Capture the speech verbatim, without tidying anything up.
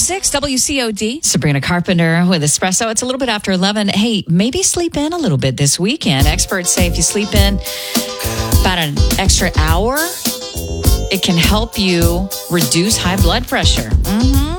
six W C O D. Sabrina Carpenter with Espresso. It's a little bit after eleven. Hey, maybe sleep in a little bit this weekend. Experts say if you sleep in about an extra hour, it can help you reduce high blood pressure. Mm-hmm.